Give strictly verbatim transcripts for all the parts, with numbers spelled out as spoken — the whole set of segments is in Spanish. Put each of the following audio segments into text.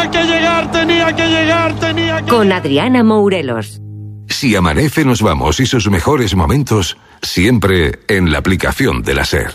Tenía que llegar, tenía que llegar, tenía que... Con Adriana Mourelos. Si amanece nos vamos y sus mejores momentos siempre en la aplicación de la SER.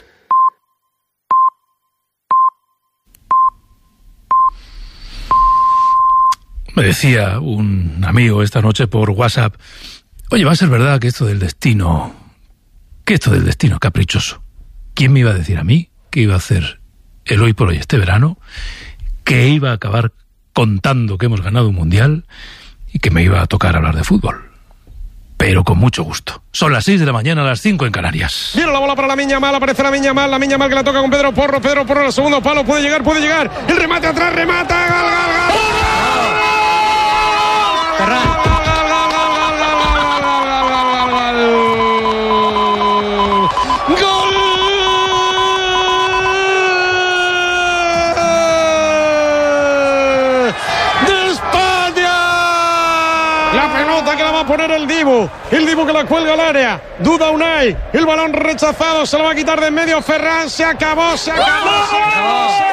Me decía un amigo esta noche por WhatsApp: oye, va a ser verdad que esto del destino, que esto del destino es caprichoso. ¿Quién me iba a decir a mí que iba a hacer el Hoy por Hoy este verano, que iba a acabar contando que hemos ganado un mundial y que me iba a tocar hablar de fútbol? Pero con mucho gusto. Son las seis de la mañana, las cinco en Canarias. Viene la bola para la Miña Mal, aparece la Miña Mal, la Miña Mal que la toca con Pedro Porro, Pedro Porro al segundo palo, puede llegar, puede llegar, el remate atrás, remata, gol, gol, gol. Ferran. Que la va a poner el Dibu, el Dibu que la cuelga al área, duda Unai, el balón rechazado, se lo va a quitar de en medio Ferran, se acabó, se acabó, se acabó, se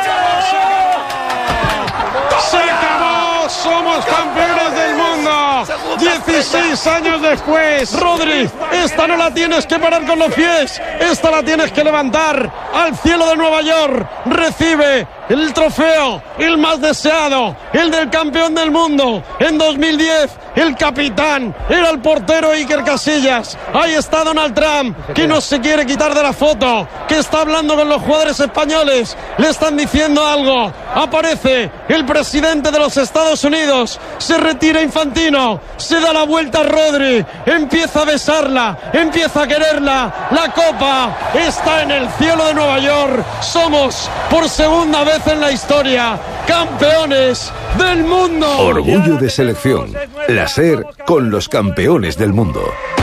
acabó, se acabó, somos campeones del mundo, dieciséis años después. Rodri, esta no la tienes que parar con los pies, esta la tienes que levantar al cielo de Nueva York, recibe el trofeo, el más deseado, el del campeón del mundo. En dos mil diez, el capitán era el portero Iker Casillas. Ahí está Donald Trump, que no se quiere quitar de la foto, que está hablando con los jugadores españoles. Le están diciendo algo. Aparece el presidente de los Estados Unidos. Se retira Infantino. Se da la vuelta a Rodri. Empieza a besarla. Empieza a quererla. La copa está en el cielo de Nueva York. Somos, por segunda vez en la historia, campeones del mundo. Orgullo de selección. La SER con los campeones del mundo.